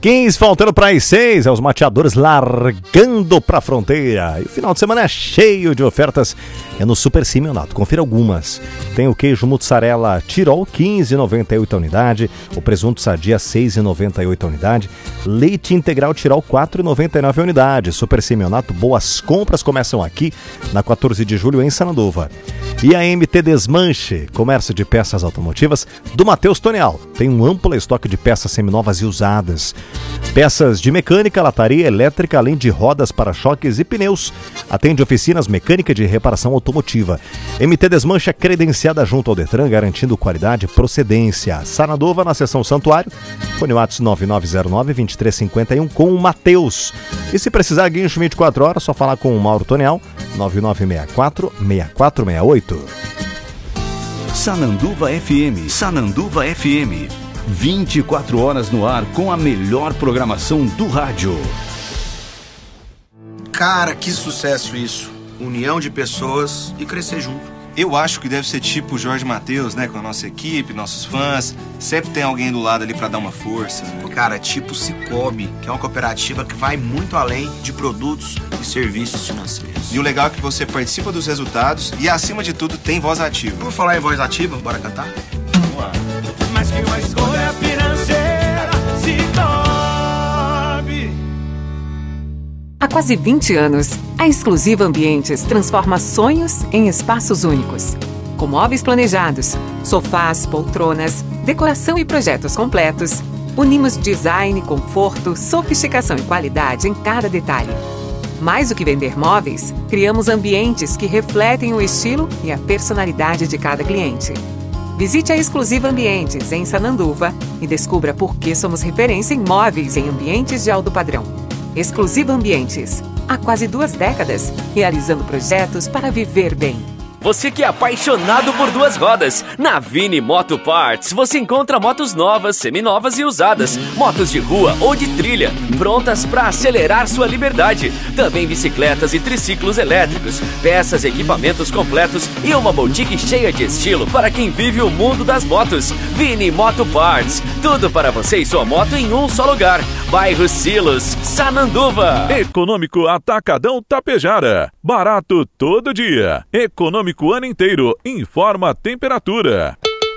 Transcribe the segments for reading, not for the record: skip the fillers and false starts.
15, faltando para as 6, os mateadores largando para a fronteira. E o final de semana é cheio de ofertas, é no Super Simeonato. Confira algumas. Tem o queijo mussarela Tirol, 15,98 a unidade. O presunto sadia, 6,98 a unidade. Leite integral Tirol, 4,99 a unidade. Super Simeonato, boas compras começam aqui na 14 de julho em Sananduva. E a MT Desmanche, comércio de peças automotivas do Matheus Tonial. Tem um amplo estoque de peças seminovas e usadas. Peças de mecânica, lataria, elétrica, além de rodas, para-choques e pneus. Atende oficinas mecânica de reparação automotiva. MT Desmanche é credenciada junto ao Detran, garantindo qualidade e procedência. Sananduva, na seção Santuário. Fone WhatsApp 9909-2351 com o Matheus. E se precisar guincho 24 horas, só falar com o Mauro Tonial, 9964-6468. Sananduva FM, Sananduva FM. 24 horas no ar com a melhor programação do rádio. Cara, que sucesso isso. União de pessoas e crescer junto. Eu acho que deve ser tipo o Jorge Mateus, né? Com a nossa equipe, nossos fãs. Sempre tem alguém do lado ali pra dar uma força. Cara, tipo Cicobi, que é uma cooperativa que vai muito além de produtos e serviços financeiros. E o legal é que você participa dos resultados e, acima de tudo, tem voz ativa. Por falar em voz ativa, bora cantar? Vamos lá. Mas que uma escolha financeira, Cicobi. Há quase 20 anos, a Exclusiva Ambientes transforma sonhos em espaços únicos. Com móveis planejados, sofás, poltronas, decoração e projetos completos, unimos design, conforto, sofisticação e qualidade em cada detalhe. Mais do que vender móveis, criamos ambientes que refletem o estilo e a personalidade de cada cliente. Visite a Exclusiva Ambientes em Sananduva e descubra por que somos referência em móveis em ambientes de alto padrão. Exclusiva Ambientes, há quase 2 décadas, realizando projetos para viver bem. Você que é apaixonado por 2 rodas, na Vini Moto Parts você encontra motos novas, seminovas e usadas, motos de rua ou de trilha, prontas para acelerar sua liberdade. Também bicicletas e triciclos elétricos, peças e equipamentos completos e uma boutique cheia de estilo para quem vive o mundo das motos. Vini Moto Parts, tudo para você e sua moto em um só lugar. Bairro Silos, Sananduva. Econômico Atacadão Tapejara. Barato todo dia. Econômico o ano inteiro. Informa a temperatura.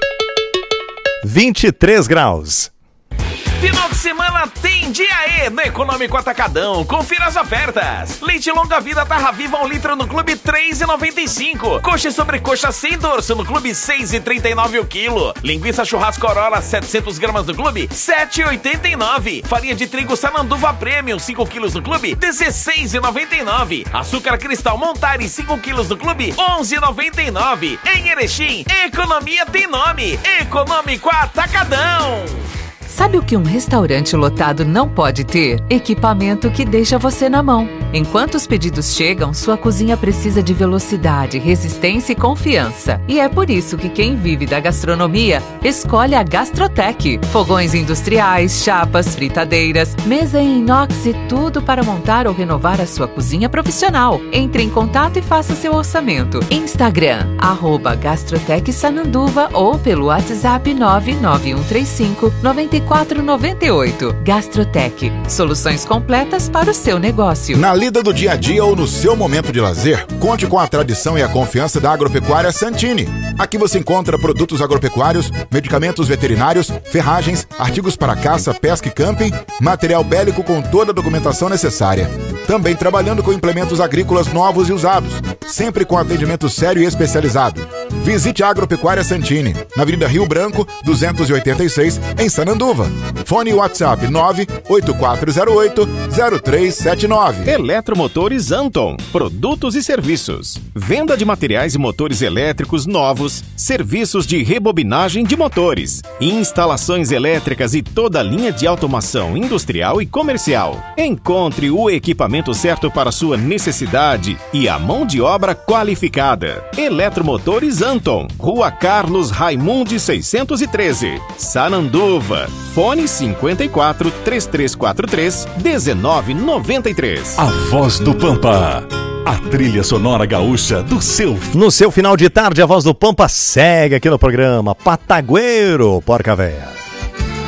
23 graus. Final de semana tem Dia E no Econômico Atacadão. Confira as ofertas. Leite longa vida Tarra Viva 1 litro no Clube 3,95. Coxa e sobrecoxa sem dorso no Clube 6,39 o quilo. Linguiça churrasco Aurora 700 gramas no Clube 7,89. Farinha de trigo Sananduva Premium 5 quilos no Clube 16,99. Açúcar Cristal Montari 5 quilos no Clube 11,99. Em Erechim, economia tem nome. Econômico Atacadão. Sabe o que um restaurante lotado não pode ter? Equipamento que deixa você na mão. Enquanto os pedidos chegam, sua cozinha precisa de velocidade, resistência e confiança. E é por isso que quem vive da gastronomia escolhe a Gastrotec. Fogões industriais, chapas, fritadeiras, mesa em inox e tudo para montar ou renovar a sua cozinha profissional. Entre em contato e faça seu orçamento. Instagram, @Gastrotec Sananduva ou pelo WhatsApp 99135 9498. Gastrotec, soluções completas para o seu negócio. Na lida do dia a dia ou no seu momento de lazer, conte com a tradição e a confiança da Agropecuária Santini. Aqui você encontra produtos agropecuários, medicamentos veterinários, ferragens, artigos para caça, pesca e camping, material bélico com toda a documentação necessária. Também trabalhando com implementos agrícolas novos e usados, sempre com atendimento sério e especializado. Visite a Agropecuária Santini, na Avenida Rio Branco, 286, em Sananduva. Fone WhatsApp 98408-0379. Eletromotores Anton, produtos e serviços. Venda de materiais e motores elétricos novos, serviços de rebobinagem de motores, instalações elétricas e toda a linha de automação industrial e comercial. Encontre o equipamento certo para sua necessidade e a mão de obra qualificada. Eletromotores Anton, Rua Carlos Raimundi 613, Sananduva. Fone 54 3343 1993. A Voz do Pampa. A trilha sonora gaúcha do seu... No seu final de tarde, a Voz do Pampa segue aqui no programa Patagueiro, Porca Véia.